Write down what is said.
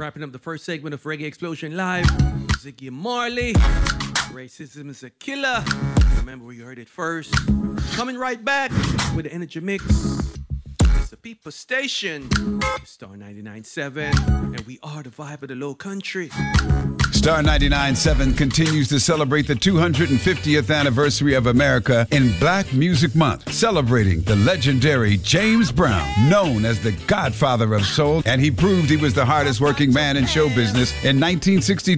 Wrapping up the first segment of Reggae Explosion Live. Ziggy Marley. Racism is a killer. Remember, we heard it first. Coming right back with the Energy Mix. It's the People Station. Star 99.7. And we are the vibe of the Low Country. Star 99.7 continues to celebrate the 250th anniversary of America in Black Music Month, celebrating the legendary James Brown, known as the Godfather of Soul, and he proved he was the hardest working man in show business in 1962.